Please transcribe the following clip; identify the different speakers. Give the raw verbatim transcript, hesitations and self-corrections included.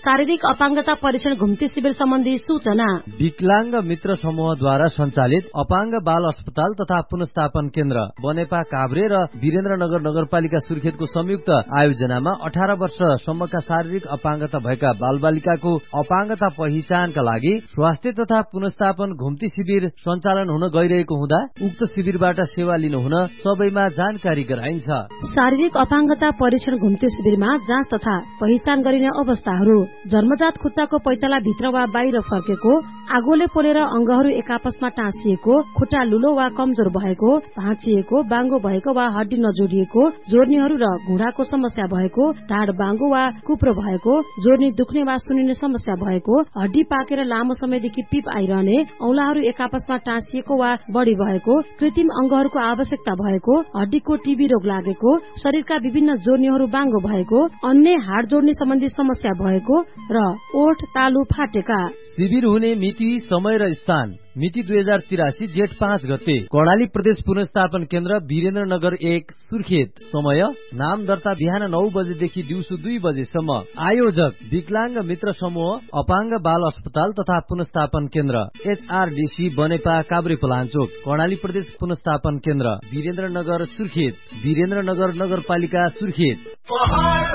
Speaker 1: शारीरिक अपाङ्गता परीक्षण घुम्ती शिविर सम्बन्धी सूचना।
Speaker 2: विकलांग मित्र समूहद्वारा सञ्चालित अपाङ्ग बाल अस्पताल तथा पुनर्स्थापन केन्द्र बनेपा काभ्रे र वीरेन्द्रनगर नगरपालिका सुर्खेतको संयुक्त आयोजनामा अठार वर्षसम्मका शारीरिक अपाङ्गता भएका बालबालिकाको अपाङ्गता पहिचानका लागि स्वास्थ्य तथा पुनर्स्थापन घुम्ती शिविर सञ्चालन हुन गइरहेको हुँदा उक्त शिविरबाट सेवा लिनु हुन सबैमा जानकारी गराइन्छ।
Speaker 1: शारीरिक अपाङ्गता परीक्षण घुम्ती शिविरमा जाँच तथा पहिचान गरिने अवस्थाहरू: जन्मजात खुट्टाको पैताला भित्र वा बाहिर फर्केको, आगोले पोलेर अंगहरू एकापसमा टाँसिएको, खुट्टा लुलो वा कमजोर भएको, भाँचिएको, बाङ्गो भएको वा हड्डी नजोडिएको, जोर्नीहरू र घुँडाको समस्या भएको, ढाड बाङ्गो वा कुप्रो भएको, जोर्नी दुख्ने वा सुनिने समस्या भएको, हड्डी पाकेर लामो समयदेखि पिप आइरहने, औंलाहरू एकापसमा टाँसिएको वा बढ़ी भएको, कृत्रिम अंगहरूको आवश्यकता भएको, हड्डीको टीबी रोग लागेको, शरीरका विभिन्न जोर्नीहरू बाङ्गो भएको, अन्य हाड जोड्ने सम्बन्धी समस्या भएको र ओठ तालु फाटेका।
Speaker 2: शिविर हुने मिति, समय र स्थान: मिति दुई हजार तिरासी जेठ पाँच गते, कर्णाली प्रदेश पुनर्स्थापन केन्द्र वीरेन्द्रनगर एक सुर्खेत। समय नाम दर्ता बिहान नौ बजेदेखि दिउँसो दुई बजेसम्म। आयोजक विकलांग मित्र समूह अपाङ्ग बाल अस्पताल तथा पुनर्स्थापन केन्द्र, एचआरडीसी बनेपा काभ्रे पलाञ्चोक, कर्णाली प्रदेश पुनर्स्थापन केन्द्र वीरेन्द्रनगर सुर्खेत, वीरेन्द्रनगर नगरपालिका सुर्खेत।